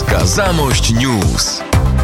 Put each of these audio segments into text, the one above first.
SK Zamość News.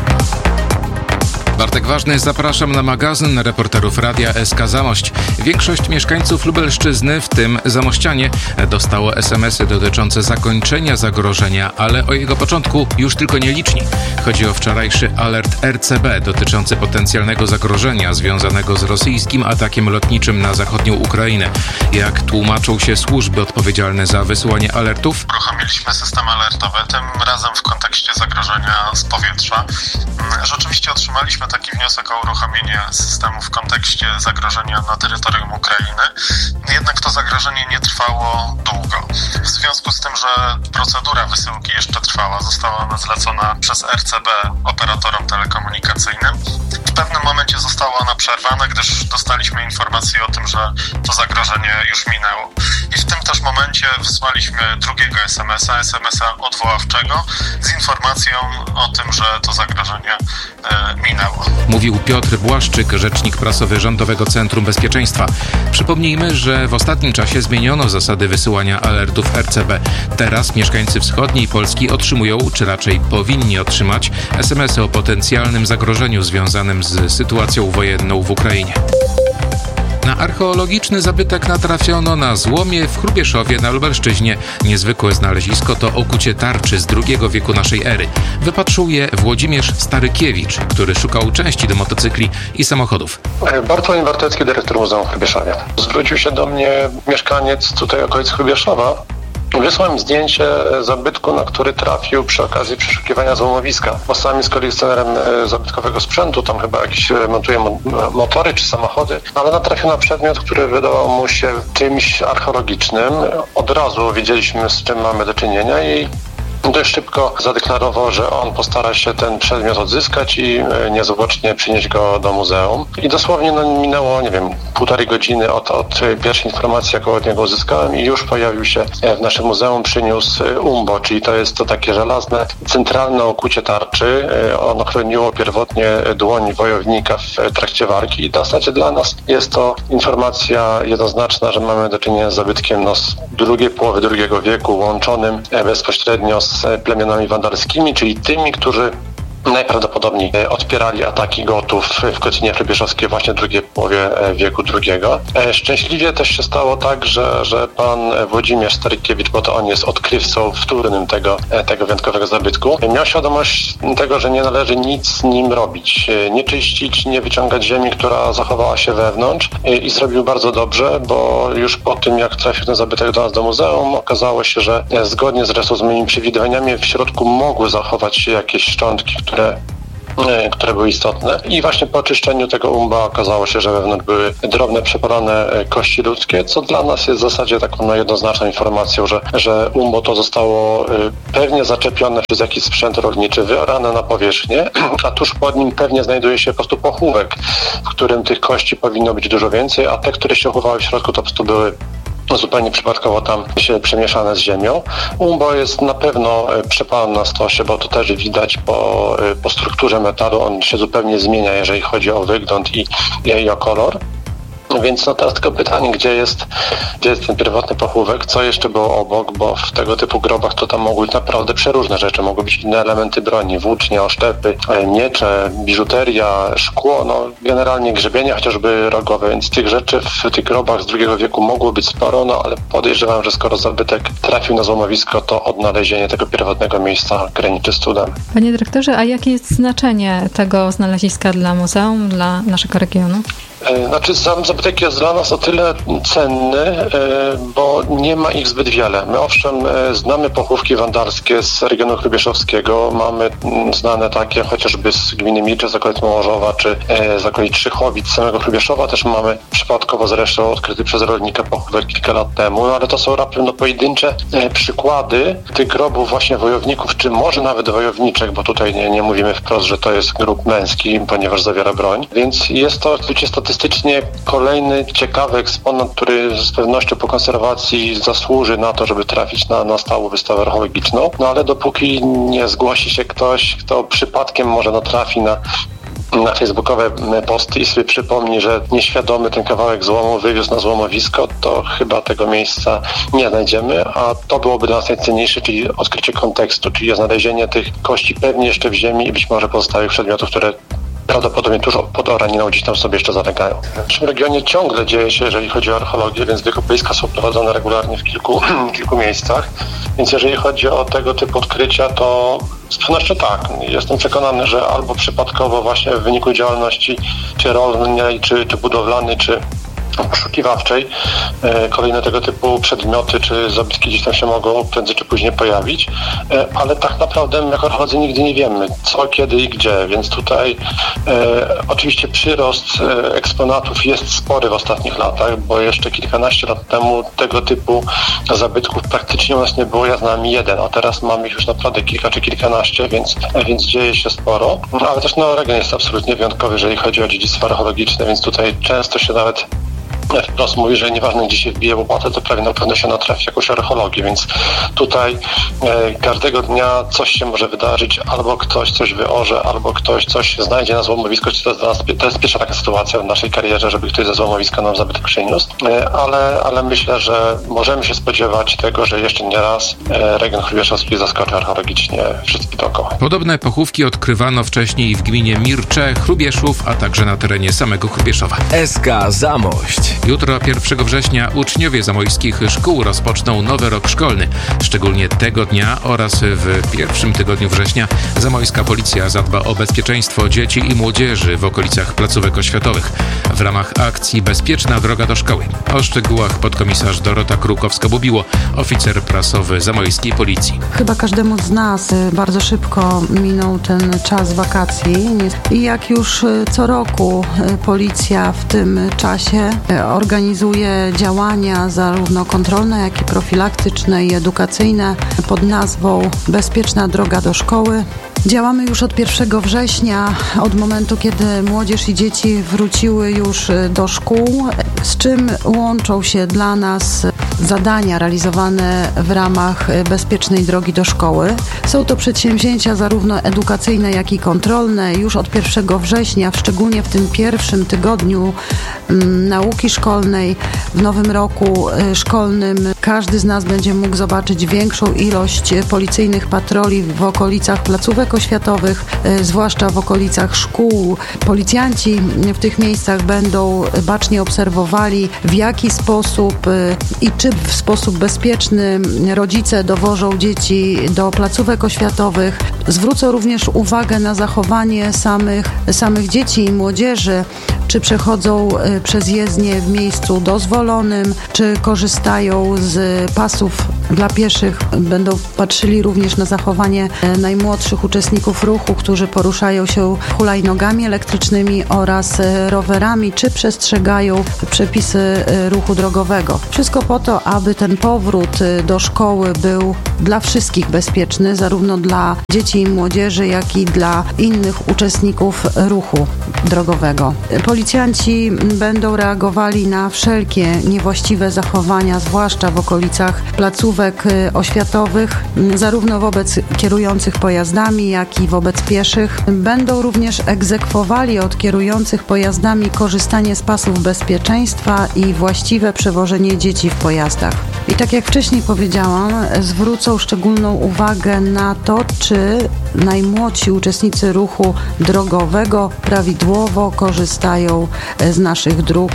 Bartek Ważny, zapraszam na magazyn reporterów Radia SK Zamość. Większość mieszkańców Lubelszczyzny, w tym zamościanie, dostało SMS-y dotyczące zakończenia zagrożenia, ale o jego początku już tylko nieliczni. Chodzi o wczorajszy alert RCB dotyczący potencjalnego zagrożenia związanego z rosyjskim atakiem lotniczym na zachodnią Ukrainę. Jak tłumaczą się służby odpowiedzialne za wysyłanie alertów? Uruchomiliśmy system alertowy, tym razem w kontekście zagrożenia z powietrza. Rzeczywiście otrzymaliśmy taki wniosek o uruchomienie systemu w kontekście zagrożenia na terytorium Ukrainy. Jednak to zagrożenie nie trwało długo. W związku z tym, że procedura wysyłki jeszcze trwała, została ona zlecona przez RCB operatorom telekomunikacyjnym. W pewnym momencie została ona przerwana, gdyż dostaliśmy informację o tym, że to zagrożenie już minęło. I w tym też momencie wysłaliśmy drugiego SMS-a odwoławczego z informacją o tym, że to zagrożenie minęło. Mówił Piotr Błaszczyk, rzecznik prasowy Rządowego Centrum Bezpieczeństwa. Przypomnijmy, że w ostatnim czasie zmieniono zasady wysyłania alertów RCB. Teraz mieszkańcy wschodniej Polski otrzymują, czy raczej powinni otrzymać, SMS-y o potencjalnym zagrożeniu związanym z sytuacją wojenną w Ukrainie. Na archeologiczny zabytek natrafiono na złomie w Hrubieszowie na Lubelszczyźnie. Niezwykłe znalezisko to okucie tarczy z II wieku naszej ery. Wypatrzył je Włodzimierz Starykiewicz, który szukał części do motocykli i samochodów. Bartłomiej Bartecki, dyrektor Muzeum w Hrubieszowie. Zwrócił się do mnie mieszkaniec tutaj okolic Hrubieszowa. Wysłał mi zdjęcie zabytku, na który trafił przy okazji przeszukiwania złomowiska. Bo sam jest kolekcjonerem zabytkowego sprzętu, tam chyba jakieś remontuje motory czy samochody, ale natrafił na przedmiot, który wydawał mu się czymś archeologicznym. Od razu wiedzieliśmy, z czym mamy do czynienia i dość szybko zadeklarował, że on postara się ten przedmiot odzyskać i niezwłocznie przynieść go do muzeum. I dosłownie minęło, półtorej godziny od pierwszej informacji, jaką od niego uzyskałem i już pojawił się w naszym muzeum, przyniósł umbo, czyli to jest to takie żelazne, centralne okucie tarczy. Ono chroniło pierwotnie dłoń wojownika w trakcie walki i w zasadzie dla nas jest to informacja jednoznaczna, że mamy do czynienia z zabytkiem z drugiej połowy II wieku, łączonym bezpośrednio z plemionami wandalskimi, czyli tymi, którzy najprawdopodobniej odpierali ataki Gotów w Kocinie Hrubieszowskiej właśnie w drugiej połowie wieku II. Szczęśliwie też się stało tak, że pan Włodzimierz Starykiewicz, bo to on jest odkrywcą wtórnym tego wyjątkowego zabytku, miał świadomość tego, że nie należy nic z nim robić. Nie czyścić, nie wyciągać ziemi, która zachowała się wewnątrz i zrobił bardzo dobrze, bo już po tym, jak trafił ten zabytek do nas do muzeum, okazało się, że zgodnie zresztą z moimi przewidywaniami w środku mogły zachować się jakieś szczątki, które były istotne. I właśnie po oczyszczeniu tego umba okazało się, że wewnątrz były drobne, przepalone kości ludzkie, co dla nas jest w zasadzie taką jednoznaczną informacją, że umbo to zostało pewnie zaczepione przez jakiś sprzęt rolniczy, wyorane na powierzchnię, a tuż pod nim pewnie znajduje się po prostu pochówek, w którym tych kości powinno być dużo więcej, a te, które się chowały w środku, to po prostu były zupełnie przypadkowo tam się przemieszane z ziemią. Umbo jest na pewno przepalony na stosie, bo to też widać po strukturze metalu. On się zupełnie zmienia, jeżeli chodzi o wygląd i o kolor. Więc teraz tylko pytanie, gdzie jest ten pierwotny pochówek, co jeszcze było obok, bo w tego typu grobach to tam mogły być naprawdę przeróżne rzeczy. Mogły być inne elementy broni, włócznie, oszczepy, miecze, biżuteria, szkło, generalnie grzebienia chociażby rogowe, więc tych rzeczy w tych grobach z II wieku mogło być sporo, ale podejrzewam, że skoro zabytek trafił na złomowisko, to odnalezienie tego pierwotnego miejsca graniczy z cudem. Panie dyrektorze, a jakie jest znaczenie tego znaleziska dla muzeum, dla naszego regionu? Sam zabytek jest dla nas o tyle cenny, bo nie ma ich zbyt wiele. My owszem znamy pochówki wandalskie z regionu hrubieszowskiego, mamy znane takie chociażby z gminy Milcze, z okolic Mołorzowa, czy z okolic Szychowic, samego Hrubieszowa. Też mamy przypadkowo zresztą odkryty przez rolnika pochówek kilka lat temu, ale to są raptem pojedyncze przykłady tych grobów właśnie wojowników, czy może nawet wojowniczek, bo tutaj nie mówimy wprost, że to jest grób męski, ponieważ zawiera broń. Więc jest to statystycznie kolejny ciekawy eksponat, który z pewnością po konserwacji zasłuży na to, żeby trafić na stałą wystawę archeologiczną. Ale dopóki nie zgłosi się ktoś, kto przypadkiem może natrafi na facebookowe posty i sobie przypomni, że nieświadomy ten kawałek złomu wywiózł na złomowisko, to chyba tego miejsca nie znajdziemy, a to byłoby dla nas najcenniejsze, czyli odkrycie kontekstu, czyli znalezienie tych kości pewnie jeszcze w ziemi i być może pozostałych przedmiotów, które prawdopodobnie tuż pod Oraniną gdzieś tam sobie jeszcze zalegają. W naszym regionie ciągle dzieje się, jeżeli chodzi o archeologię, więc wykopaliska są prowadzone regularnie w kilku miejscach. Więc jeżeli chodzi o tego typu odkrycia, to z pewnością tak. Jestem przekonany, że albo przypadkowo właśnie w wyniku działalności czy rolnej, czy budowlanej, czy poszukiwawczej kolejne tego typu przedmioty czy zabytki gdzieś tam się mogą prędzej czy później pojawić, ale tak naprawdę my jako archeolodzy nigdy nie wiemy co, kiedy i gdzie, więc tutaj oczywiście przyrost eksponatów jest spory w ostatnich latach, bo jeszcze kilkanaście lat temu tego typu zabytków praktycznie u nas nie było, ja znam jeden, a teraz mamy ich już naprawdę kilka czy kilkanaście, więc dzieje się sporo, ale też region jest absolutnie wyjątkowy, jeżeli chodzi o dziedzictwo archeologiczne, więc tutaj często się nawet wprost mówi, że nieważne gdzie się wbije łopatę, to prawie na pewno się natrafi jakąś archeologię, więc tutaj każdego dnia coś się może wydarzyć, albo ktoś coś wyorze, albo ktoś coś znajdzie na złomowisku. To jest pierwsza taka sytuacja w naszej karierze, żeby ktoś ze złomowiska nam zabytek przyniósł, ale myślę, że możemy się spodziewać tego, że jeszcze nie raz region hrubieszowski zaskoczy archeologicznie wszystkich dookoła. Podobne pochówki odkrywano wcześniej w gminie Mircze, Hrubieszów, a także na terenie samego Hrubieszowa. SK Zamość. Jutro, 1 września, uczniowie zamojskich szkół rozpoczną nowy rok szkolny. Szczególnie tego dnia oraz w pierwszym tygodniu września zamojska policja zadba o bezpieczeństwo dzieci i młodzieży w okolicach placówek oświatowych w ramach akcji Bezpieczna droga do szkoły. O szczegółach podkomisarz Dorota Krukowska-Bubiło, oficer prasowy zamojskiej policji. Chyba każdemu z nas bardzo szybko minął ten czas wakacji i jak już co roku policja w tym czasie organizuje działania zarówno kontrolne, jak i profilaktyczne i edukacyjne pod nazwą Bezpieczna droga do szkoły. Działamy już od 1 września, od momentu, kiedy młodzież i dzieci wróciły już do szkół, z czym łączą się dla nas zadania realizowane w ramach Bezpiecznej drogi do szkoły. Są to przedsięwzięcia zarówno edukacyjne, jak i kontrolne. Już od 1 września, szczególnie w tym pierwszym tygodniu nauki szkolnej, w nowym roku szkolnym, każdy z nas będzie mógł zobaczyć większą ilość policyjnych patroli w okolicach placówek oświatowych, zwłaszcza w okolicach szkół. Policjanci w tych miejscach będą bacznie obserwowali, w jaki sposób i czy w sposób bezpieczny rodzice dowożą dzieci do placówek oświatowych. Zwrócą również uwagę na zachowanie samych dzieci i młodzieży, czy przechodzą przez jezdnię w miejscu dozwolonym, czy korzystają z pasów dla pieszych. Będą patrzyli również na zachowanie najmłodszych uczestników ruchu, którzy poruszają się hulajnogami elektrycznymi oraz rowerami, czy przestrzegają przepisy ruchu drogowego. Wszystko po to, aby ten powrót do szkoły był dla wszystkich bezpieczny, zarówno dla dzieci i młodzieży, jak i dla innych uczestników ruchu drogowego. Policjanci będą reagowali na wszelkie niewłaściwe zachowania, zwłaszcza w okolicach placówek oświatowych, zarówno wobec kierujących pojazdami, jak i wobec pieszych. Będą również egzekwowali od kierujących pojazdami korzystanie z pasów bezpieczeństwa i właściwe przewożenie dzieci w pojazdach. I tak jak wcześniej powiedziałam, zwrócą szczególną uwagę na to, czy najmłodsi uczestnicy ruchu drogowego prawidłowo korzystają z naszych dróg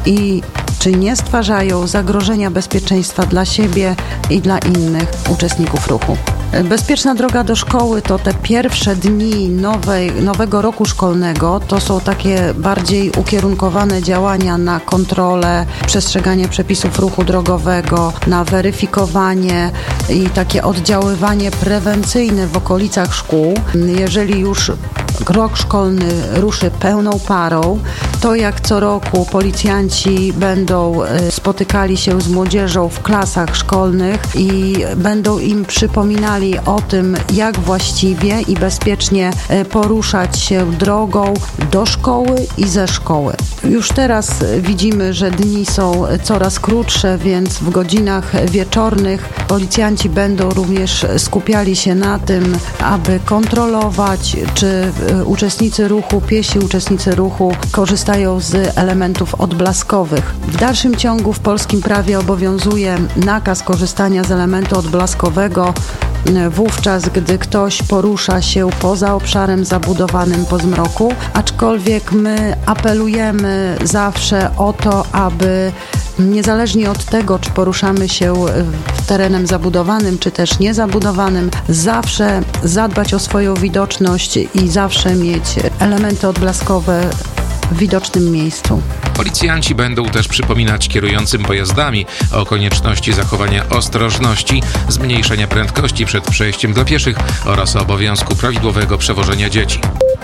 i czy nie stwarzają zagrożenia bezpieczeństwa dla siebie i dla innych uczestników ruchu. Bezpieczna droga do szkoły to te pierwsze dni nowego roku szkolnego. To są takie bardziej ukierunkowane działania na kontrolę, przestrzeganie przepisów ruchu drogowego, na weryfikowanie i takie oddziaływanie prewencyjne w okolicach szkół. Jeżeli już rok szkolny ruszy pełną parą, To jak co roku policjanci będą spotykali się z młodzieżą w klasach szkolnych i będą im przypominali o tym, jak właściwie i bezpiecznie poruszać się drogą do szkoły i ze szkoły. Już teraz widzimy, że dni są coraz krótsze, więc w godzinach wieczornych policjanci będą również skupiali się na tym, aby kontrolować, czy piesi uczestnicy ruchu korzystają z elementów odblaskowych. W dalszym ciągu w polskim prawie obowiązuje nakaz korzystania z elementu odblaskowego wówczas, gdy ktoś porusza się poza obszarem zabudowanym po zmroku, aczkolwiek my apelujemy zawsze o to, aby niezależnie od tego, czy poruszamy się terenem zabudowanym, czy też niezabudowanym, zawsze zadbać o swoją widoczność i zawsze mieć elementy odblaskowe w widocznym miejscu. Policjanci będą też przypominać kierującym pojazdami o konieczności zachowania ostrożności, zmniejszenia prędkości przed przejściem dla pieszych oraz o obowiązku prawidłowego przewożenia dzieci.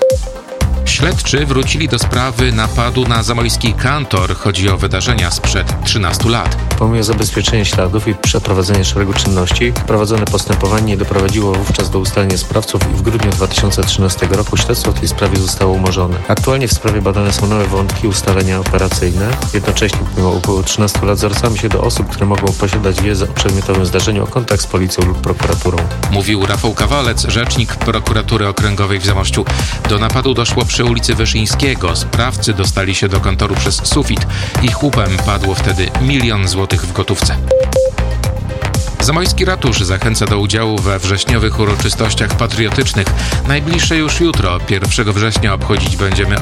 Śledczy wrócili do sprawy napadu na zamojski kantor. Chodzi o wydarzenia sprzed 13 lat. Pomimo zabezpieczenia śladów i przeprowadzenia szeregu czynności, prowadzone postępowanie doprowadziło wówczas do ustalenia sprawców i w grudniu 2013 roku śledztwo w tej sprawie zostało umorzone. Aktualnie w sprawie badane są nowe wątki, ustalenia operacyjne. Jednocześnie, pomimo upływu 13 lat, zwracamy się do osób, które mogą posiadać wiedzę o przedmiotowym zdarzeniu, o kontakt z policją lub prokuraturą. Mówił Rafał Kawalec, rzecznik prokuratury okręgowej w Zamościu. Do napadu doszło przy ulicy Wyszyńskiego. Sprawcy dostali się do kantoru przez sufit. Ich łupem padło wtedy 1 000 000 złotych w gotówce. Zamojski Ratusz zachęca do udziału we wrześniowych uroczystościach patriotycznych. Najbliższe już jutro, 1 września, obchodzić będziemy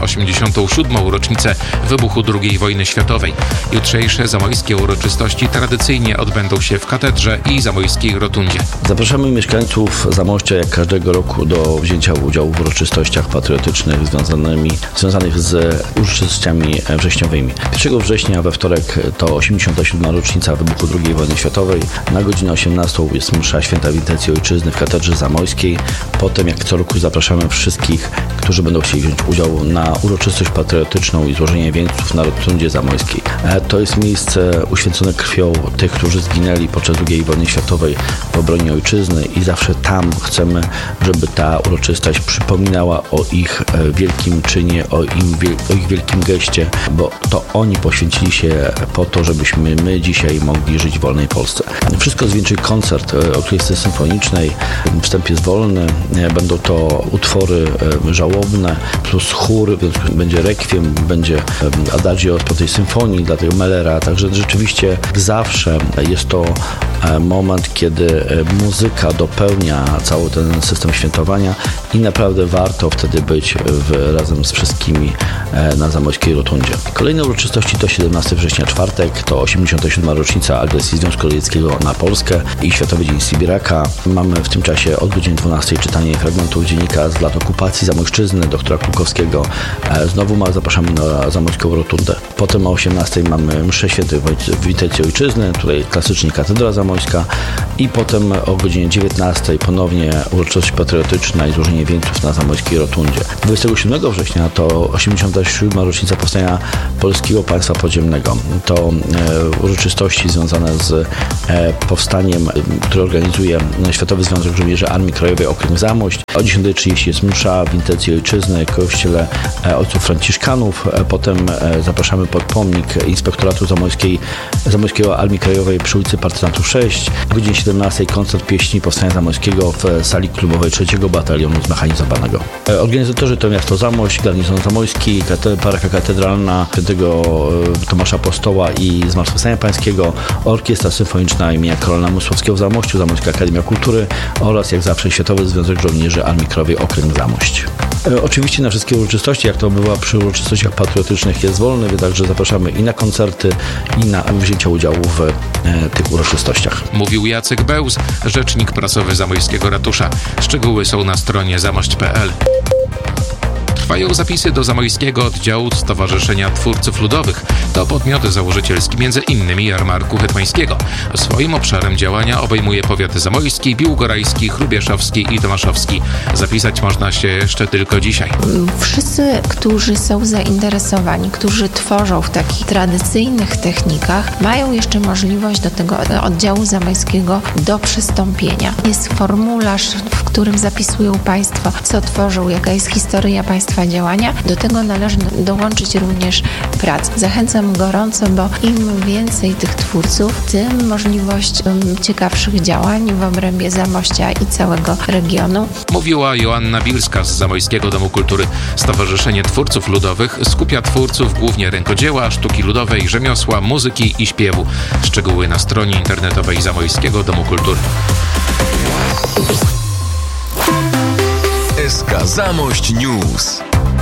87. rocznicę wybuchu II wojny światowej. Jutrzejsze zamojskie uroczystości tradycyjnie odbędą się w katedrze i zamojskiej rotundzie. Zapraszamy mieszkańców Zamościa jak każdego roku do wzięcia udziału w uroczystościach patriotycznych związanych z uroczystościami wrześniowymi. 1 września we wtorek to 87. rocznica wybuchu II wojny światowej. Na godzinę 18 jest msza święta w intencji ojczyzny w katedrze zamojskiej. Potem, jak co roku, zapraszamy wszystkich, którzy będą chcieli wziąć udział na uroczystość patriotyczną i złożenie wieńców na rotundzie zamojskiej. To jest miejsce uświęcone krwią tych, którzy zginęli podczas II wojny światowej w obronie ojczyzny i zawsze tam chcemy, żeby ta uroczystość przypominała o ich wielkim czynie, o ich wielkim geście, bo to oni poświęcili się po to, żebyśmy my dzisiaj mogli żyć w wolnej Polsce. Wszystko zwieńczy koncert orkiestry symfonicznej. Wstęp jest wolny. Będą to utwory żałobne plus chór, więc będzie rekwiem, będzie adagio po tej symfonii dla tego Mellera. Także rzeczywiście zawsze jest to moment, kiedy muzyka dopełnia cały ten system świętowania i naprawdę warto wtedy być razem z wszystkimi na zamojskiej rotundzie. Kolejne uroczystości to 17 września, czwartek, to 87. rocznica agresji Związku Radzieckiego na Polskę i Światowy Dzień Sybiraka. Mamy w tym czasie od godziny 12 czytanie fragmentów dziennika z lat okupacji Zamojszczyzny doktora Krukowskiego. Znowu zapraszamy na zamojską rotundę. Potem o 18 mamy mszę świętej w intencji ojczyzny, tutaj klasycznie katedra zamojska i potem o godzinie 19 ponownie uroczystość patriotyczna i złożenie wieńców na zamojskiej rotundzie. 27 września to 87. rocznica powstania Polskiego Państwa Podziemnego. To uroczystości związane z powstaniem, które organizuje Światowy Związek Żołnierzy Armii Krajowej Okręg Zamość. O 10:30 jest msza w intencji ojczyzny w kościele ojców franciszkanów. Potem zapraszamy pod pomnik Inspektoratu Zamojskiego Armii Krajowej przy ulicy Partyzantów 6. O godzinie 17 koncert pieśni Powstania Zamojskiego w sali klubowej 3 Batalionu Zmechanizowanego. Organizatorzy to miasto Zamość, garnizon zamojski, parafia katedralna Świętego Tomasza Apostoła i Zmartwychwstania Pańskiego, Orkiestra Symfoniczna imienia Karola Musłowskiego w Zamościu, Zamojska Akademia Kultury oraz jak zawsze Światowy Związek Żołnierzy Armii Krajowej Okręg Zamość. Oczywiście na wszystkie uroczystości, jak to bywa przy uroczystościach patriotycznych, jest wolny, więc także zapraszamy i na koncerty, i na wzięcie udziału w tych uroczystościach. Mówił Jacek Bełz, rzecznik prasowy Zamojskiego Ratusza. Szczegóły są na stronie zamość.pl. Trwają zapisy do zamojskiego oddziału Stowarzyszenia Twórców Ludowych. to podmiot założycielski m.in. Jarmarku Hetmańskiego. Swoim obszarem działania obejmuje powiaty zamojski, biłgorajski, hrubieszowski i tomaszowski. Zapisać można się jeszcze tylko dzisiaj. Wszyscy, którzy są zainteresowani, którzy tworzą w takich tradycyjnych technikach, mają jeszcze możliwość do tego oddziału zamojskiego do przystąpienia. Jest formularz, w którym zapisują Państwo, co tworzą, jaka jest historia Państwa działania. Do tego należy dołączyć również pracę. Zachęcam gorąco, bo im więcej tych twórców, tym możliwość ciekawszych działań w obrębie Zamościa i całego regionu. Mówiła Joanna Bilska z Zamojskiego Domu Kultury. Stowarzyszenie Twórców Ludowych skupia twórców głównie rękodzieła, sztuki ludowej, rzemiosła, muzyki i śpiewu. Szczegóły na stronie internetowej Zamojskiego Domu Kultury. SK Zamość News.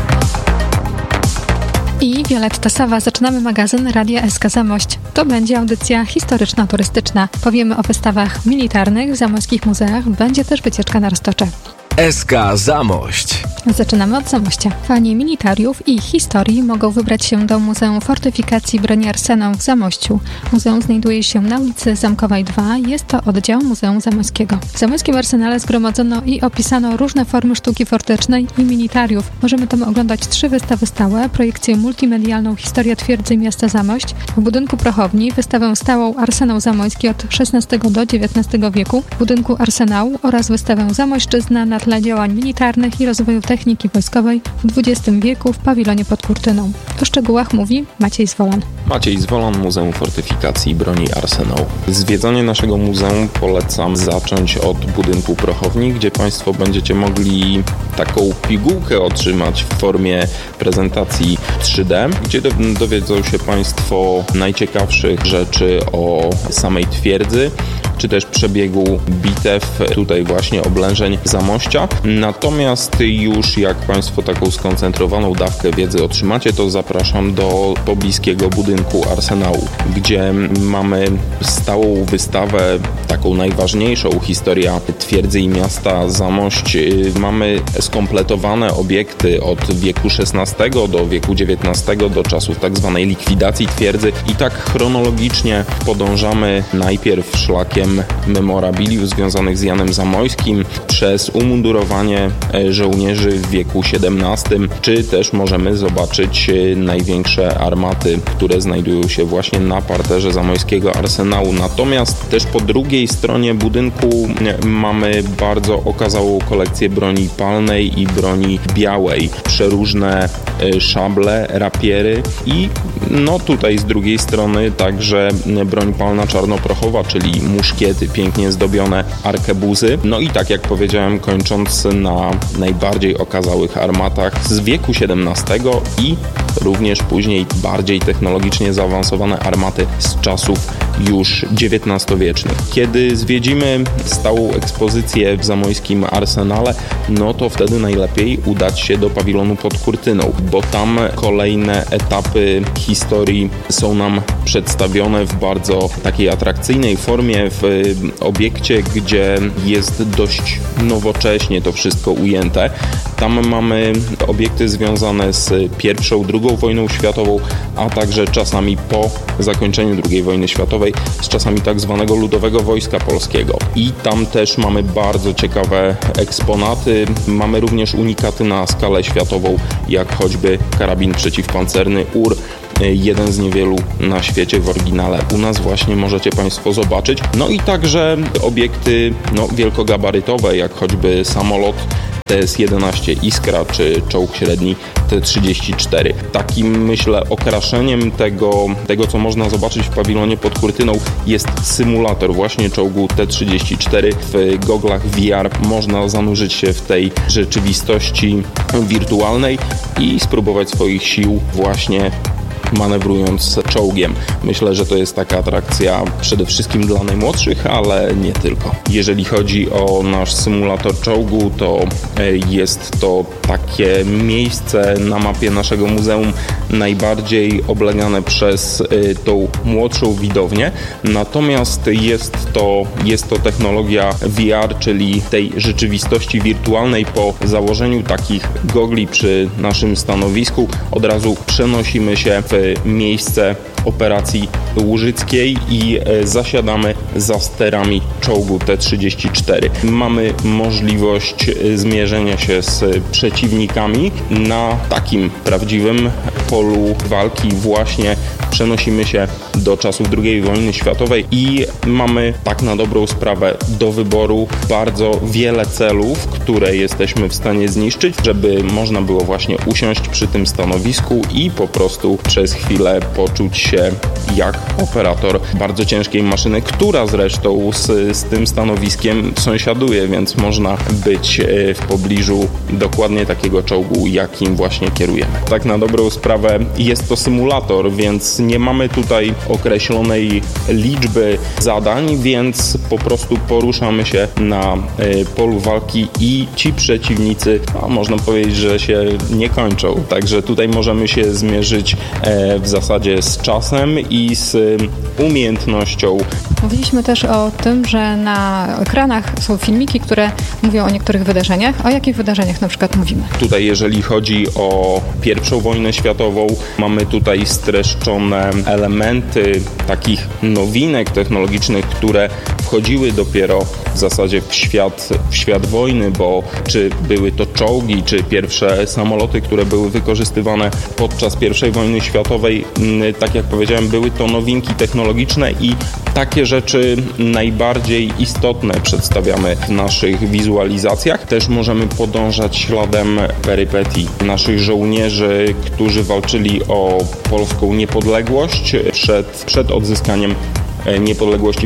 I Wioletta Sawa. Zaczynamy magazyn Radia SK Zamość. To będzie audycja historyczno-turystyczna. Powiemy o wystawach militarnych w zamojskich muzeach. Będzie też wycieczka na Roztocze. SK Zamość. Zaczynamy od Zamościa. Fani militariów i historii mogą wybrać się do Muzeum Fortyfikacji Broni Arsenał w Zamościu. Muzeum znajduje się na ulicy Zamkowej 2. Jest to oddział Muzeum Zamojskiego. W zamojskim arsenale zgromadzono i opisano różne formy sztuki fortecznej i militariów. Możemy tam oglądać 3 wystawy stałe, projekcję multimedialną Historia twierdzy miasta Zamość, w budynku Prochowni wystawę stałą Arsenał Zamojski od XVI do XIX wieku, w budynku Arsenału oraz wystawę Zamojszczyzna na tle działań militarnych i rozwoju techniki wojskowej w XX wieku w pawilonie pod Kurtyną. O szczegółach mówi Maciej Zwolan. Maciej Zwolan, Muzeum Fortyfikacji Broni Arsenał. Zwiedzanie naszego muzeum polecam zacząć od budynku Prochowni, gdzie Państwo będziecie mogli taką pigułkę otrzymać w formie prezentacji 3D, gdzie dowiedzą się Państwo najciekawszych rzeczy o samej twierdzy, czy też przebiegu bitew, tutaj właśnie oblężeń Zamościa. Natomiast już jak Państwo taką skoncentrowaną dawkę wiedzy otrzymacie, to zapraszam do pobliskiego budynku Arsenału, gdzie mamy stałą wystawę, taką najważniejszą, historia twierdzy i miasta Zamość. Mamy skompletowane obiekty od wieku XVI do wieku XIX, do czasów tak zwanej likwidacji twierdzy i tak chronologicznie podążamy najpierw szlakiem memorabiliów związanych z Janem Zamojskim, przez umundurowanie żołnierzy w wieku XVII, czy też możemy zobaczyć największe armaty, które znajdują się właśnie na parterze Zamojskiego Arsenału. Natomiast też po drugiej stronie budynku mamy bardzo okazałą kolekcję broni palnej i broni białej. Przeróżne szable, rapiery i tutaj z drugiej strony także broń palna czarnoprochowa, czyli muszkiety pięknie zdobione, arkebuzy. I tak jak powiedziałem, kończąc na najbardziej okazałych armatach z wieku XVII i również później bardziej technologicznie zaawansowane armaty z czasów już XIX-wiecznych. Kiedy zwiedzimy stałą ekspozycję w zamojskim arsenale, to wtedy najlepiej udać się do pawilonu pod Kurtyną, bo tam kolejne etapy historii są nam przedstawione w bardzo takiej atrakcyjnej formie, w obiekcie, gdzie jest dość nowocześnie to wszystko ujęte. Tam mamy obiekty związane z I, II wojną światową, a także czasami po zakończeniu II wojny światowej, z czasami tak zwanego Ludowego Wojska Polskiego. I tam też mamy bardzo ciekawe eksponaty. Mamy również unikaty na skalę światową, jak choćby karabin przeciwpancerny UR, jeden z niewielu na świecie w oryginale. U nas właśnie możecie Państwo zobaczyć. I także obiekty wielkogabarytowe, jak choćby samolot TS-11 Iskra czy czołg średni T-34. Takim, myślę, okraszeniem tego, co można zobaczyć w pawilonie pod Kurtyną, jest symulator właśnie czołgu T-34. W goglach VR można zanurzyć się w tej rzeczywistości wirtualnej i spróbować swoich sił właśnie manewrując czołgiem. Myślę, że to jest taka atrakcja przede wszystkim dla najmłodszych, ale nie tylko. Jeżeli chodzi o nasz symulator czołgu, to jest to takie miejsce na mapie naszego muzeum, najbardziej oblegane przez tą młodszą widownię. Natomiast jest to technologia VR, czyli tej rzeczywistości wirtualnej. Po założeniu takich gogli przy naszym stanowisku od razu przenosimy się w miejsce operacji łużyckiej i zasiadamy za sterami czołgu T-34. Mamy możliwość zmierzenia się z przeciwnikami na takim prawdziwym polu walki. Właśnie przenosimy się do czasów II wojny światowej i mamy tak na dobrą sprawę do wyboru bardzo wiele celów, które jesteśmy w stanie zniszczyć, żeby można było właśnie usiąść przy tym stanowisku i po prostu przez chwilę poczuć się jak operator bardzo ciężkiej maszyny, która zresztą z tym stanowiskiem sąsiaduje, więc można być w pobliżu dokładnie takiego czołgu, jakim właśnie kierujemy. Tak na dobrą sprawę jest to symulator, więc nie mamy tutaj określonej liczby zadań, więc po prostu poruszamy się na polu walki i ci przeciwnicy, można powiedzieć, że się nie kończą. Także tutaj możemy się zmierzyć w zasadzie z czasem i z umiejętnością. Mówiliśmy też o tym, że na ekranach są filmiki, które mówią o niektórych wydarzeniach. O jakich wydarzeniach na przykład mówimy? Tutaj jeżeli chodzi o I wojnę światową, mamy tutaj streszczone elementy takich nowinek technologicznych, które wchodziły dopiero w zasadzie w świat wojny, bo czy były to czołgi, czy pierwsze samoloty, które były wykorzystywane podczas I wojny światowej, tak jak powiedziałem, były to nowinki technologiczne i takie rzeczy najbardziej istotne przedstawiamy w naszych wizualizacjach. Też możemy podążać śladem perypetii naszych żołnierzy, którzy walczyli o polską niepodległość przed odzyskaniem niepodległości w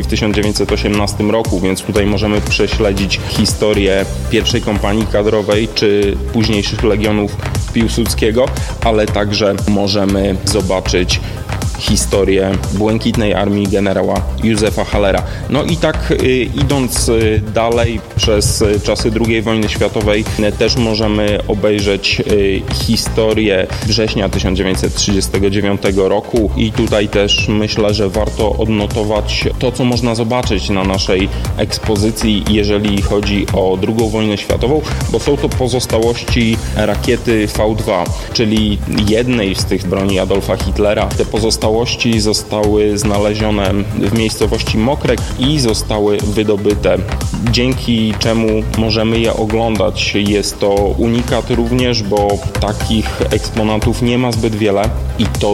1918 roku, więc tutaj możemy prześledzić historię pierwszej kompanii kadrowej czy późniejszych legionów Piłsudskiego, ale także możemy zobaczyć historię Błękitnej Armii generała Józefa Hallera. No i tak idąc dalej przez czasy II wojny światowej też możemy obejrzeć historię września 1939 roku i tutaj też myślę, że warto odnotować to, co można zobaczyć na naszej ekspozycji, jeżeli chodzi o II wojnę światową, bo są to pozostałości rakiety V2, czyli jednej z tych broni Adolfa Hitlera. Te pozostałości zostały znalezione w miejscowości Mokrek i zostały wydobyte, dzięki czemu możemy je oglądać. Jest to unikat również, bo takich eksponatów nie ma zbyt wiele i to,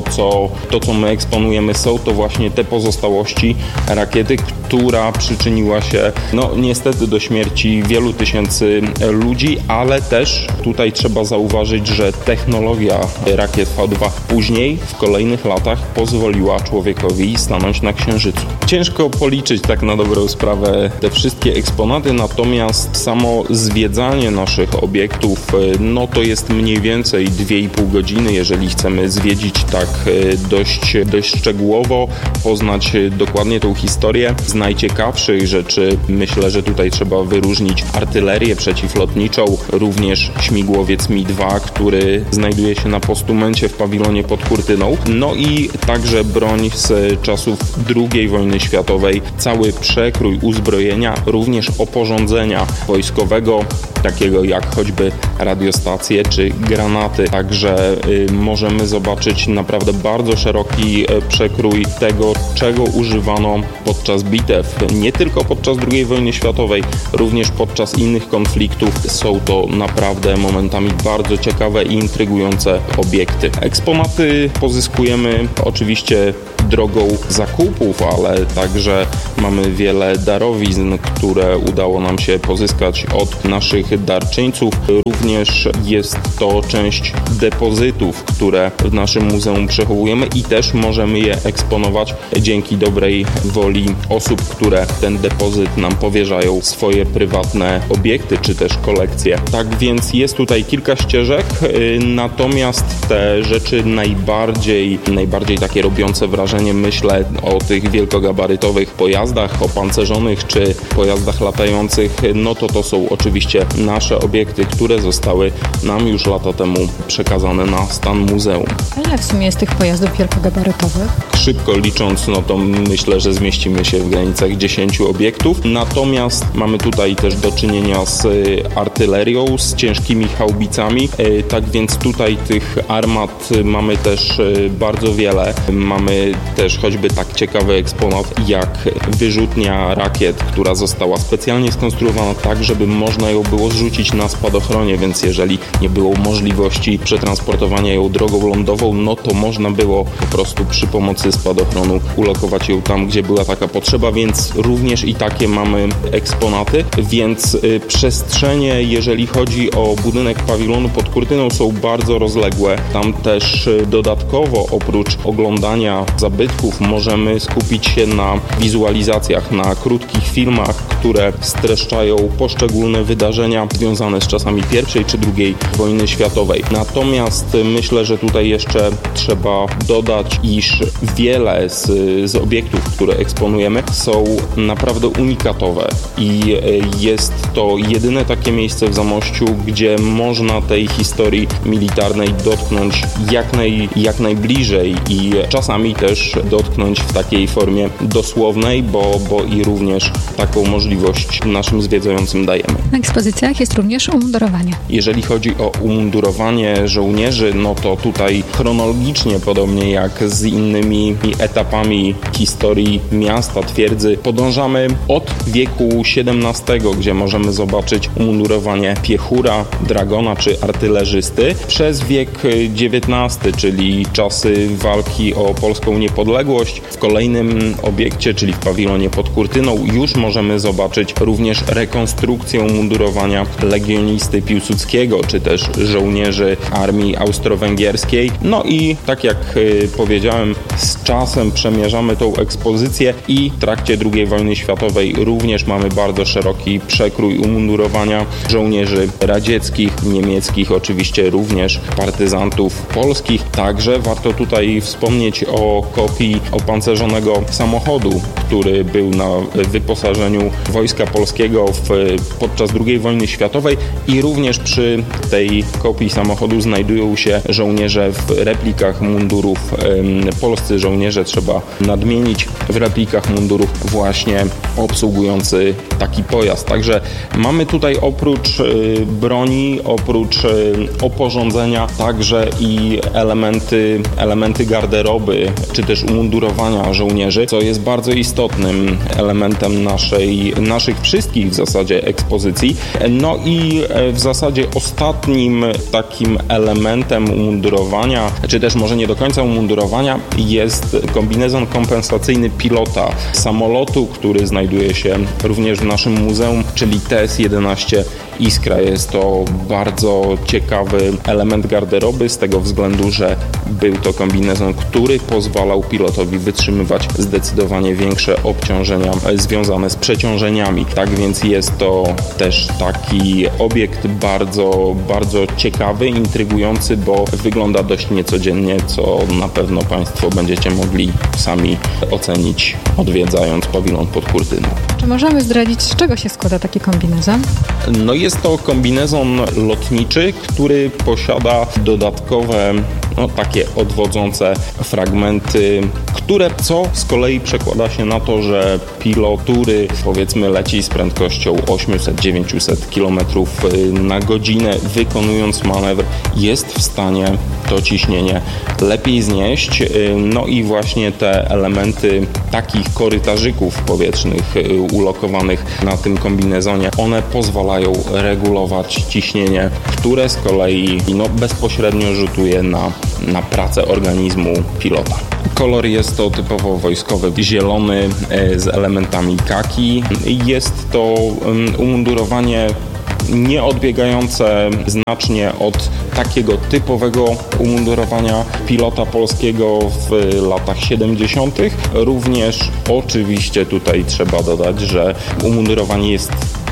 co my eksponujemy, są to właśnie te pozostałości rakiety, która przyczyniła się niestety do śmierci wielu tysięcy ludzi, ale też tutaj trzeba zauważyć, że technologia rakiet V2 później w kolejnych latach pozwoliła człowiekowi stanąć na Księżycu. Ciężko policzyć tak na dobrą sprawę te wszystkie eksponaty, natomiast samo zwiedzanie naszych obiektów, to jest mniej więcej 2,5 godziny, jeżeli chcemy zwiedzić tak dość szczegółowo, poznać dokładnie tą historię. Z najciekawszych rzeczy myślę, że tutaj trzeba wyróżnić artylerię przeciwlotniczą, również śmigłowiec Mi-2, który znajduje się na postumencie w pawilonie pod kurtyną. No i także broń z czasów II wojny światowej, cały przekrój uzbrojenia, również oporządzenia wojskowego, takiego jak choćby radiostacje czy granaty. Także możemy zobaczyć naprawdę bardzo szeroki przekrój tego, czego używano podczas bitew. Nie tylko podczas II wojny światowej, również podczas innych konfliktów. Są to naprawdę momentami bardzo ciekawe i intrygujące obiekty. Eksponaty pozyskujemy oczywiście drogą zakupów, ale także mamy wiele darowizn, które udało nam się pozyskać od naszych darczyńców. Również jest to część depozytów, które w naszym muzeum przechowujemy i też możemy je eksponować dzięki dobrej woli osób, które ten depozyt nam powierzają swoje prywatne obiekty czy też kolekcje. Tak więc jest tutaj kilka ścieżek, natomiast te rzeczy najbardziej takie robiące wrażenie zagrożenie myślę o tych wielkogabarytowych pojazdach opancerzonych czy pojazdach latających, no to są oczywiście nasze obiekty, które zostały nam już lata temu przekazane na stan muzeum. A ile w sumie jest tych pojazdów wielkogabarytowych? Szybko licząc, no to myślę, że zmieścimy się w granicach 10 obiektów. Natomiast mamy tutaj też do czynienia z artylerią, z ciężkimi haubicami. Tak więc tutaj tych armat mamy też bardzo wiele. Mamy też choćby tak ciekawy eksponat jak wyrzutnia rakiet, która została specjalnie skonstruowana tak, żeby można ją było zrzucić na spadochronie, więc jeżeli nie było możliwości przetransportowania ją drogą lądową, no to można było po prostu przy pomocy spadochronu ulokować ją tam, gdzie była taka potrzeba, więc również i takie mamy eksponaty, więc przestrzenie, jeżeli chodzi o budynek pawilonu pod kurtyną, są bardzo rozległe. Tam też dodatkowo oprócz oglądania zabytków możemy skupić się na wizualizacjach, na krótkich filmach, które streszczają poszczególne wydarzenia związane z czasami I czy II wojny światowej. Natomiast myślę, że tutaj jeszcze trzeba dodać, iż wiele z obiektów, które eksponujemy, są naprawdę unikatowe i jest to jedyne takie miejsce w Zamościu, gdzie można tej historii militarnej dotknąć jak najbliżej i czasami też dotknąć w takiej formie dosłownej, bo i również taką możliwość naszym zwiedzającym dajemy. Na ekspozycjach jest również umundurowanie. Jeżeli chodzi o umundurowanie żołnierzy, no to tutaj chronologicznie, podobnie jak z innymi etapami historii miasta, twierdzy, podążamy od wieku XVII, gdzie możemy zobaczyć umundurowanie piechura, dragona czy artylerzysty, przez wiek XIX, czyli czasy walki o polską niepodległość. W kolejnym obiekcie, czyli w pawilonie pod kurtyną, już możemy zobaczyć również rekonstrukcję umundurowania legionisty Piłsudskiego, czy też żołnierzy armii austro-węgierskiej. No i tak jak powiedziałem, z czasem przemierzamy tą ekspozycję i w trakcie II wojny światowej również mamy bardzo szeroki przekrój umundurowania żołnierzy radzieckich, niemieckich, oczywiście również partyzantów polskich. Także warto tutaj wspomnieć o kopii opancerzonego samochodu, który był na wyposażeniu Wojska Polskiego podczas II wojny światowej i również przy tej kopii samochodu znajdują się żołnierze w replikach mundurów. Polscy żołnierze, trzeba nadmienić, w replikach mundurów właśnie obsługujący taki pojazd. Także mamy tutaj oprócz broni, oprócz oporządzenia także i elementy garderoby, czy też umundurowania żołnierzy, co jest bardzo istotnym elementem naszych wszystkich w zasadzie ekspozycji. No i w zasadzie ostatnim takim elementem umundurowania, czy też może nie do końca umundurowania, jest kombinezon kompensacyjny pilota samolotu, który znajduje się również w naszym muzeum, czyli TS-11 Iskra. Jest to bardzo ciekawy element garderoby z tego względu, że był to kombinezon, który pozwalał pilotowi wytrzymywać zdecydowanie większe obciążenia związane z przeciążeniami. Tak więc jest to też taki obiekt bardzo, bardzo ciekawy, intrygujący, bo wygląda dość niecodziennie, co na pewno Państwo będziecie mogli sami ocenić, odwiedzając pawilon pod kurtyną. Czy możemy zdradzić, z czego się składa taki kombinezon? No jest to kombinezon lotniczy, który posiada dodatkowe takie odwodzące fragmenty, co z kolei przekłada się na to, że pilot, który powiedzmy leci z prędkością 800-900 km na godzinę, wykonując manewr, jest w stanie to ciśnienie lepiej znieść. No i właśnie te elementy takich korytarzyków powietrznych ulokowanych na tym kombinezonie, one pozwalają regulować ciśnienie, które z kolei bezpośrednio rzutuje na pracę organizmu pilota. Kolor jest to typowo wojskowy, zielony z elementami kaki. Jest to umundurowanie nie odbiegające znacznie od takiego typowego umundurowania pilota polskiego w latach 70. Również oczywiście tutaj trzeba dodać, że umundurowanie jest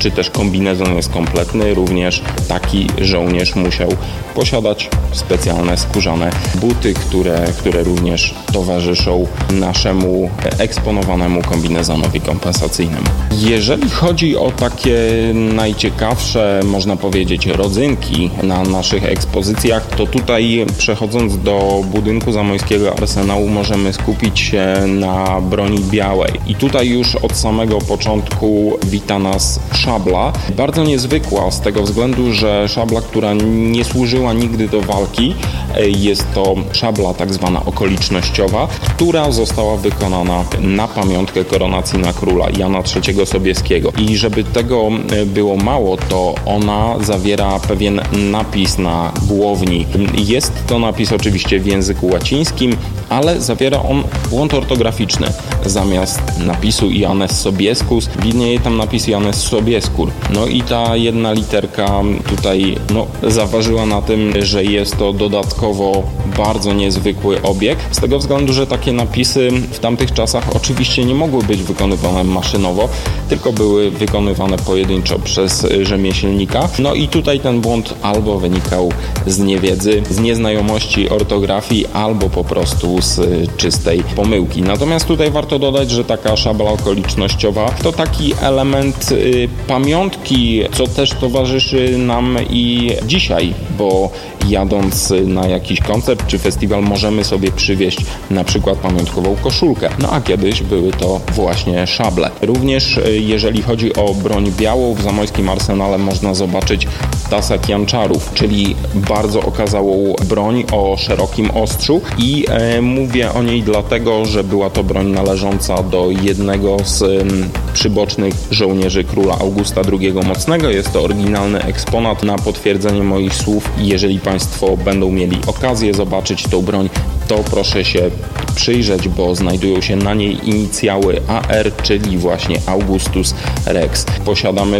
czy też kombinezon jest kompletny, również taki żołnierz musiał posiadać specjalne skórzane buty, które również towarzyszą naszemu eksponowanemu kombinezonowi kompensacyjnemu. Jeżeli chodzi o takie najciekawsze, można powiedzieć, rodzynki na naszych ekspozycjach, to tutaj przechodząc do budynku Zamojskiego Arsenału możemy skupić się na broni białej. I tutaj już od samego początku wita nas szabla. Bardzo niezwykła z tego względu, że szabla, która nie służyła nigdy do walki, jest to szabla tak zwana okolicznościowa, która została wykonana na pamiątkę koronacji na króla Jana III Sobieskiego. I żeby tego było mało, to ona zawiera pewien napis na głowni. Jest to napis oczywiście w języku łacińskim, ale zawiera on błąd ortograficzny. Zamiast napisu Ioannes Sobiescus widnieje tam napis Ioannes Sobiescur. No i ta jedna literka tutaj zaważyła na tym, że jest to dodatkowo bardzo niezwykły obieg, z tego względu, że takie napisy w tamtych czasach oczywiście nie mogły być wykonywane maszynowo, tylko były wykonywane pojedynczo przez rzemieślnika. No i tutaj ten błąd albo wynikał z niewiedzy, z nieznajomości ortografii, albo po prostu z czystej pomyłki. Natomiast tutaj warto dodać, że taka szabla okolicznościowa to taki element pamiątki, co też towarzyszy nam i dzisiaj, bo jadąc na jakiś koncert czy festiwal możemy sobie przywieźć na przykład pamiątkową koszulkę. No a kiedyś były to właśnie szable. Również jeżeli chodzi o broń białą, w Zamojskim Arsenale można zobaczyć tasak janczarów, czyli bardzo okazałą broń o szerokim ostrzu i mówię o niej dlatego, że była to broń należąca do jednego z przybocznych żołnierzy króla Augusta II Mocnego. Jest to oryginalny eksponat. Na potwierdzenie moich słów, jeżeli Państwo będą mieli okazję zobaczyć tą broń, to proszę się przyjrzeć, bo znajdują się na niej inicjały AR, czyli właśnie Augustus Rex. Posiadamy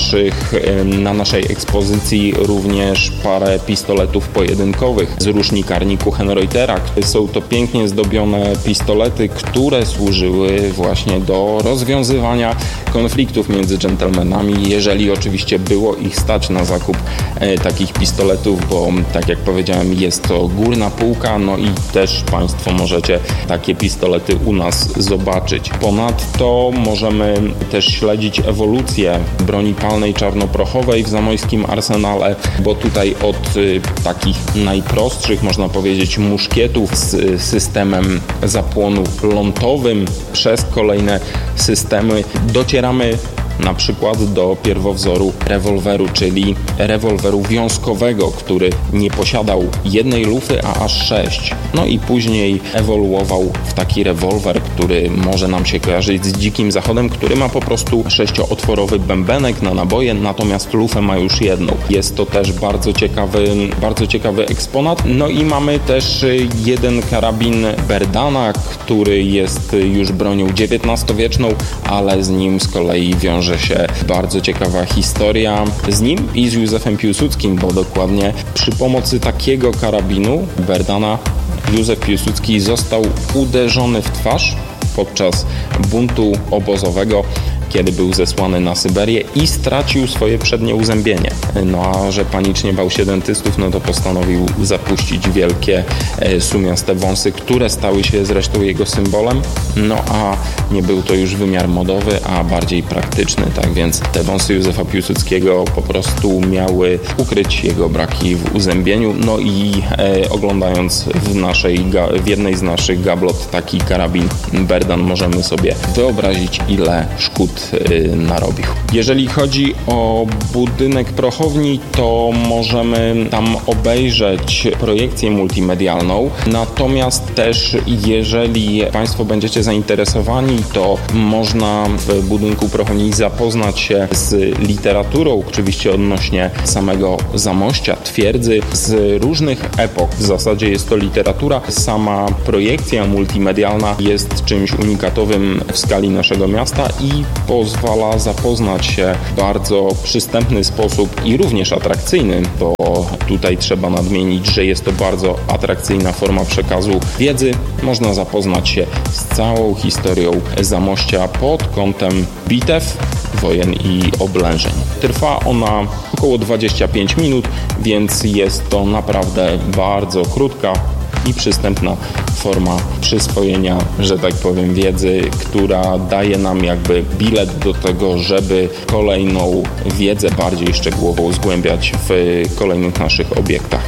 na naszej ekspozycji również parę pistoletów pojedynkowych z rusznikarni Kuchenreutera. Są to pięknie zdobione pistolety, które służyły właśnie do rozwiązywania konfliktów między dżentelmenami, jeżeli oczywiście było ich stać na zakup takich pistoletów, bo tak jak powiedziałem, jest to górna półka, no i też Państwo możecie takie pistolety u nas zobaczyć. Ponadto możemy też śledzić ewolucję broni palnej czarnoprochowej w Zamojskim Arsenale, bo tutaj od takich najprostszych, można powiedzieć, muszkietów z systemem zapłonu lądowym przez kolejne systemy docieramy na przykład do pierwowzoru rewolweru, czyli rewolweru wiązkowego, który nie posiadał jednej lufy, a aż 6. No i później ewoluował w taki rewolwer, który może nam się kojarzyć z Dzikim Zachodem, który ma po prostu 6-otworowy bębenek na naboje, natomiast lufę ma już jedną. Jest to też bardzo ciekawy eksponat. No i mamy też jeden karabin Berdana, który jest już bronią XIX-wieczną, ale z nim z kolei wiąże się bardzo ciekawa historia z nim i z Józefem Piłsudskim, bo dokładnie przy pomocy takiego karabinu Berdana Józef Piłsudski został uderzony w twarz podczas buntu obozowego, kiedy był zesłany na Syberię i stracił swoje przednie uzębienie. No a że panicznie bał się dentystów, no to postanowił zapuścić wielkie, sumiaste wąsy, które stały się zresztą jego symbolem. No a nie był to już wymiar modowy, a bardziej praktyczny. Tak więc te wąsy Józefa Piłsudskiego po prostu miały ukryć jego braki w uzębieniu. No i oglądając w jednej z naszych gablot taki karabin Berdan, możemy sobie wyobrazić, ile szkód narobił. Jeżeli chodzi o budynek prochowni, to możemy tam obejrzeć projekcję multimedialną, natomiast też jeżeli Państwo będziecie zainteresowani, to można w budynku prochowni zapoznać się z literaturą, oczywiście odnośnie samego Zamościa, twierdzy, z różnych epok. W zasadzie jest to literatura. Sama projekcja multimedialna jest czymś unikatowym w skali naszego miasta i pozwala zapoznać się w bardzo przystępny sposób i również atrakcyjny, bo tutaj trzeba nadmienić, że jest to bardzo atrakcyjna forma przekazu wiedzy. Można zapoznać się z całą historią Zamościa pod kątem bitew, wojen i oblężeń. Trwa ona około 25 minut, więc jest to naprawdę bardzo krótka i przystępna forma przyswojenia, że tak powiem, wiedzy, która daje nam jakby bilet do tego, żeby kolejną wiedzę bardziej szczegółową zgłębiać w kolejnych naszych obiektach.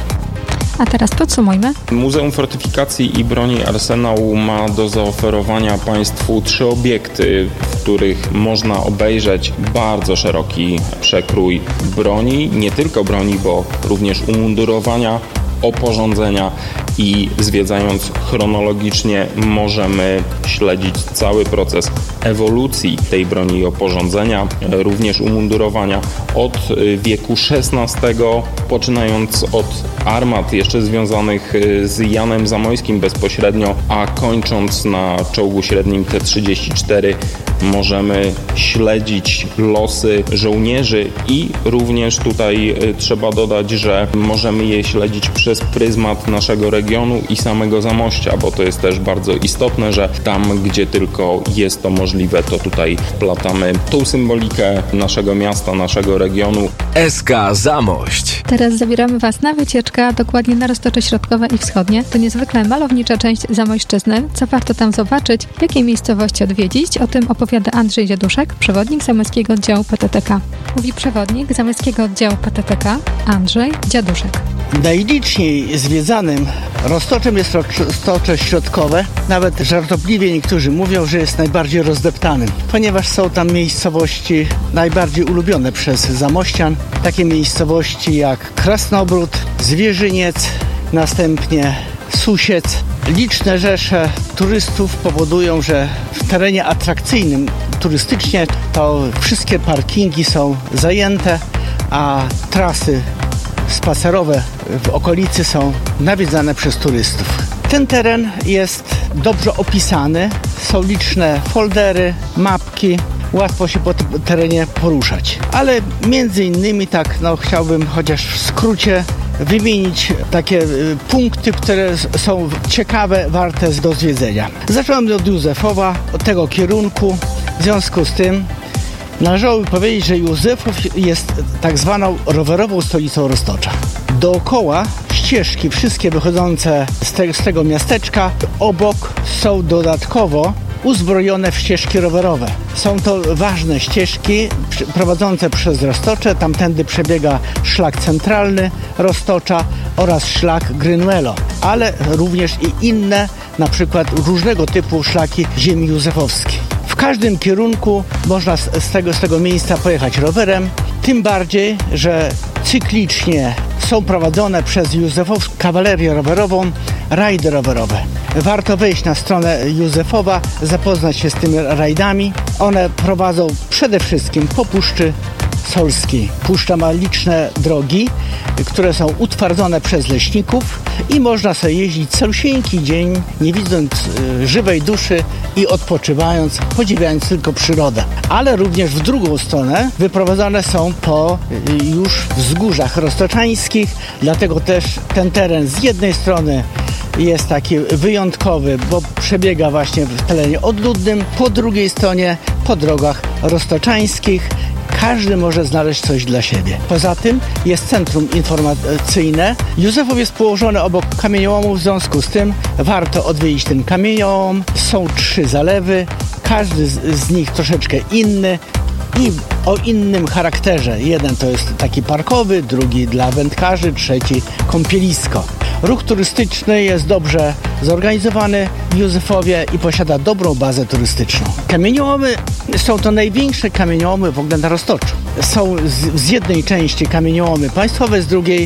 A teraz podsumujmy. Muzeum Fortyfikacji i Broni Arsenał ma do zaoferowania Państwu 3 obiekty, w których można obejrzeć bardzo szeroki przekrój broni, nie tylko broni, bo również umundurowania, oporządzenia i zwiedzając chronologicznie możemy śledzić cały proces ewolucji tej broni i oporządzenia, również umundurowania od wieku XVI, poczynając od armat jeszcze związanych z Janem Zamojskim bezpośrednio, a kończąc na czołgu średnim T-34 możemy śledzić losy żołnierzy i również tutaj trzeba dodać, że możemy je śledzić przez pryzmat naszego regionu i samego Zamościa, bo to jest też bardzo istotne, że tam, gdzie tylko jest to możliwe, to tutaj wplatamy tą symbolikę naszego miasta, naszego regionu. SK Zamość. Teraz zabieramy Was na wycieczkę, a dokładnie na Roztocze Środkowe i Wschodnie. To niezwykle malownicza część Zamojszczyzny. Co warto tam zobaczyć, jakie miejscowości odwiedzić, o tym opowiada Andrzej Dziaduszek, przewodnik Zamojskiego Oddziału PTTK. Mówi przewodnik Zamojskiego Oddziału PTTK Andrzej Dziaduszek. Najliczniej zwiedzanym Roztoczem jest Roztocze Środkowe. Nawet żartobliwie niektórzy mówią, że jest najbardziej rozdeptanym, ponieważ są tam miejscowości najbardziej ulubione przez zamościan. Takie miejscowości jak Krasnobród, Zwierzyniec, następnie Susiec. Liczne rzesze turystów powodują, że w terenie atrakcyjnym turystycznie to wszystkie parkingi są zajęte, a trasy spacerowe w okolicy są nawiedzane przez turystów. Ten teren jest dobrze opisany, są liczne foldery, mapki, łatwo się po tym terenie poruszać. Ale między innymi chciałbym chociaż w skrócie wymienić takie punkty, które są ciekawe, warte do zwiedzenia. Zacząłem od Józefowa, od tego kierunku. W związku z tym należałoby powiedzieć, że Józefów jest tak zwaną rowerową stolicą Roztocza. Dookoła ścieżki, wszystkie wychodzące z tego miasteczka, obok są dodatkowo uzbrojone w ścieżki rowerowe. Są to ważne ścieżki prowadzące przez Roztocze. Tamtędy przebiega szlak centralny Roztocza oraz szlak Grynwelo, ale również i inne, na przykład różnego typu szlaki ziemi józefowskiej. W każdym kierunku można z tego miejsca pojechać rowerem, tym bardziej, że cyklicznie są prowadzone przez Józefowską kawalerię rowerową rajdy rowerowe. Warto wejść na stronę Józefowa, zapoznać się z tymi rajdami. One prowadzą przede wszystkim po Puszczy Solskiej. Puszcza ma liczne drogi, które są utwardzone przez leśników i można sobie jeździć całusieńki dzień, nie widząc żywej duszy i odpoczywając, podziwiając tylko przyrodę. Ale również w drugą stronę wyprowadzane są po już wzgórzach roztoczańskich, dlatego też ten teren z jednej strony jest taki wyjątkowy, bo przebiega właśnie w terenie odludnym, po drugiej stronie po drogach roztoczańskich. Każdy może znaleźć coś dla siebie. Poza tym jest centrum informacyjne. Józefów jest położony obok kamieniołomu, w związku z tym warto odwiedzić ten kamieniołom. Są 3 zalewy, każdy z nich troszeczkę inny i o innym charakterze. Jeden to jest taki parkowy, drugi dla wędkarzy, trzeci kąpielisko. Ruch turystyczny jest dobrze zorganizowany w Józefowie i posiada dobrą bazę turystyczną. Kamieniołomy są to największe kamieniołomy w ogóle na Roztoczu. Są z jednej części kamieniołomy państwowe, z drugiej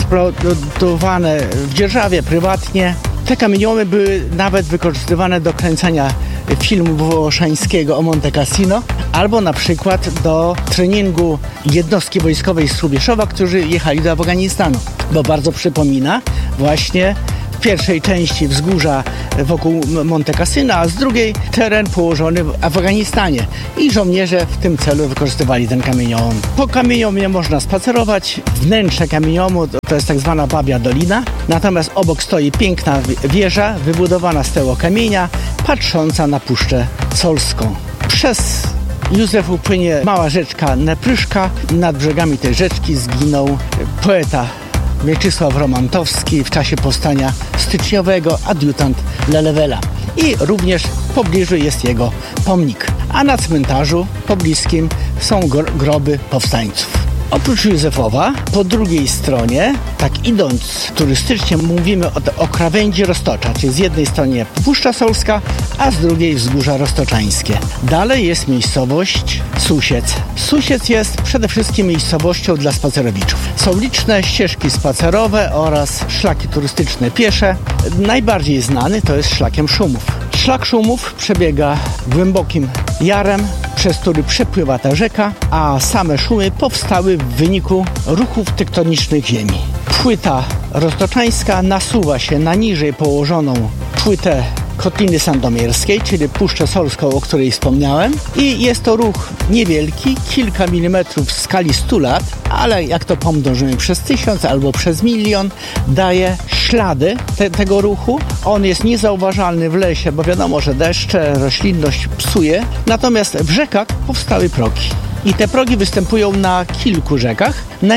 eksploatowane w dzierżawie prywatnie. Te kamieniołomy były nawet wykorzystywane do kręcenia filmu włoszańskiego o Monte Cassino, albo na przykład do treningu jednostki wojskowej z Hrubieszowa, którzy jechali do Afganistanu, bo bardzo przypomina właśnie pierwszej części wzgórza wokół Monte Cassino, a z drugiej teren położony w Afganistanie. I żołnierze w tym celu wykorzystywali ten kamieniołom. Po kamieniołomie można spacerować. Wnętrze kamieniołomu to jest tak zwana Babia Dolina. Natomiast obok stoi piękna wieża wybudowana z tego kamienia, patrząca na Puszczę Solską. Przez Józefów płynie mała rzeczka Nepryszka. Nad brzegami tej rzeczki zginął poeta Mieczysław Romantowski w czasie powstania styczniowego, adiutant Lelewela. I również w pobliżu jest jego pomnik. A na cmentarzu pobliskim są groby powstańców. Oprócz Józefowa, po drugiej stronie, tak idąc turystycznie, mówimy o krawędzi Roztocza, czyli z jednej strony Puszcza Solska, a z drugiej Wzgórza Roztoczańskie. Dalej jest miejscowość Susiec. Susiec jest przede wszystkim miejscowością dla spacerowiczów. Są liczne ścieżki spacerowe oraz szlaki turystyczne piesze. Najbardziej znany to jest szlakiem Szumów. Szlak Szumów przebiega głębokim jarem, przez który przepływa ta rzeka, a same Szumy powstały w wyniku ruchów tektonicznych ziemi. Płyta roztoczańska nasuwa się na niżej położoną płytę Kotliny Sandomierskiej, czyli Puszczę Solską, o której wspomniałem. I jest to ruch niewielki, kilka milimetrów w skali 100 lat, ale jak to pomnożymy przez 1000 albo przez 1 000 000, daje ślady tego ruchu. On jest niezauważalny w lesie, bo wiadomo, że deszcze, roślinność psuje. Natomiast w rzekach powstały progi. I te progi występują na kilku rzekach.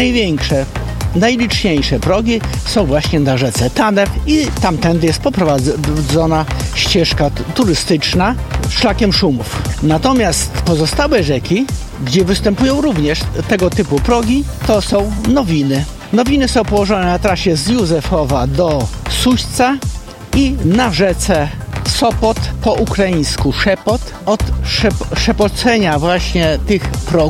Najliczniejsze progi są właśnie na rzece Tanew i tamtędy jest poprowadzona ścieżka turystyczna szlakiem Szumów. Natomiast pozostałe rzeki, gdzie występują również tego typu progi, to są Nowiny. Nowiny są położone na trasie z Józefowa do Suśca i na rzece Sopot, po ukraińsku Szepot. Od szepocenia właśnie tych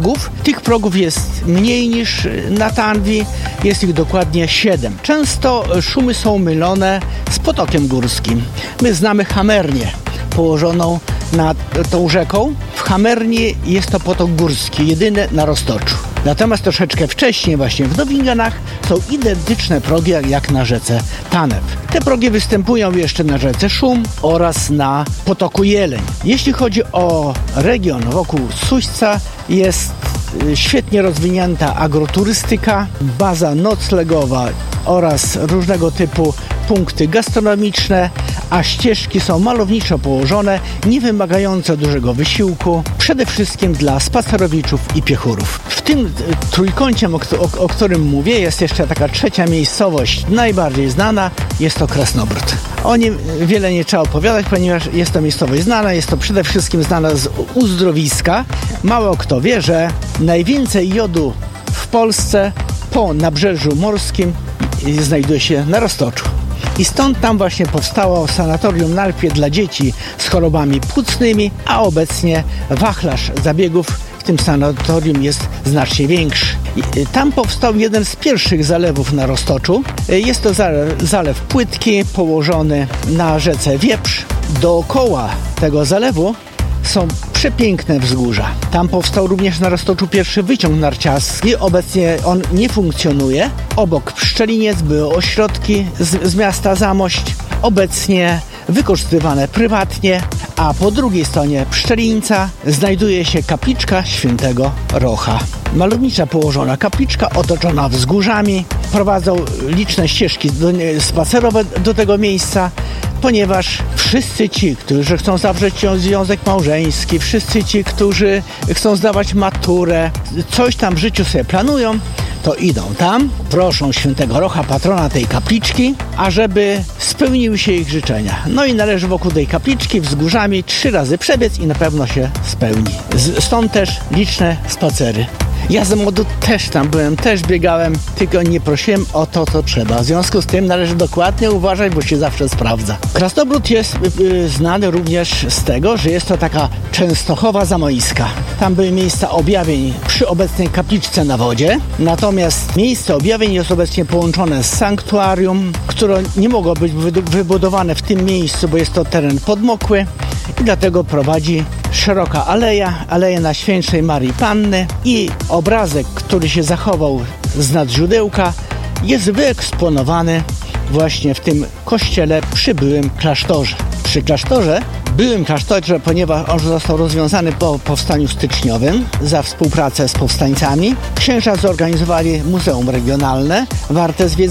progów jest mniej niż na Tanwi, jest ich dokładnie 7. Często Szumy są mylone z potokiem górskim. My znamy Hamernię, położoną nad tą rzeką. W Hamerni jest to potok górski, jedyny na Roztoczu. Natomiast troszeczkę wcześniej, właśnie w Nowinganach, są identyczne progi jak na rzece Tanew. Te progi występują jeszcze na rzece Szum oraz na potoku Jeleń. Jeśli chodzi o region wokół Suśca, jest świetnie rozwinięta agroturystyka, baza noclegowa oraz różnego typu punkty gastronomiczne, a ścieżki są malowniczo położone, nie wymagające dużego wysiłku, przede wszystkim dla spacerowiczów i piechurów. W tym trójkącie, o którym mówię, jest jeszcze taka trzecia miejscowość, najbardziej znana, jest to Krasnobród. O nim wiele nie trzeba opowiadać, ponieważ jest to miejscowość znana, jest to przede wszystkim znana z uzdrowiska. Mało kto wie, że najwięcej jodu w Polsce po nabrzeżu morskim znajduje się na Roztoczu. I stąd tam właśnie powstało sanatorium najpierw dla dzieci z chorobami płucnymi, a obecnie wachlarz zabiegów w tym sanatorium jest znacznie większy. Tam powstał jeden z pierwszych zalewów na Roztoczu. Jest to zalew płytki położony na rzece Wieprz. Dookoła tego zalewu są przepiękne wzgórza. Tam powstał również na Roztoczu pierwszy wyciąg narciarski. Obecnie on nie funkcjonuje. Obok Pszczeliniec były ośrodki z miasta Zamość. Obecnie wykorzystywane prywatnie, a po drugiej stronie Pszczelińca znajduje się kapliczka Świętego Rocha. Malownicza położona kapliczka otoczona wzgórzami. Prowadzą liczne ścieżki spacerowe do tego miejsca, ponieważ wszyscy ci, którzy chcą zawrzeć związek małżeński, wszyscy ci, którzy chcą zdawać maturę, coś tam w życiu sobie planują, to idą tam, proszą Świętego Rocha, patrona tej kapliczki, ażeby spełniły się ich życzenia. No i należy wokół tej kapliczki wzgórzami 3 razy przebiec i na pewno się spełni. Stąd też liczne spacery. Ja z młodu też tam byłem, też biegałem, tylko nie prosiłem o to, co trzeba. W związku z tym należy dokładnie uważać, bo się zawsze sprawdza. Krasnobród jest znany również z tego, że jest to taka Częstochowa zamojska. Tam były miejsca objawień przy obecnej kapliczce na wodzie, natomiast miejsce objawień jest obecnie połączone z sanktuarium, które nie mogło być wybudowane w tym miejscu, bo jest to teren podmokły i dlatego prowadzi szeroka aleja Najświętszej Marii Panny i obrazek, który się zachował z nadźródełka, jest wyeksponowany właśnie w tym kościele przy byłym klasztorze. Przy klasztorze, byłym klasztorze, ponieważ on został rozwiązany po powstaniu styczniowym za współpracę z powstańcami, księża zorganizowali muzeum regionalne, warte zwiedzania.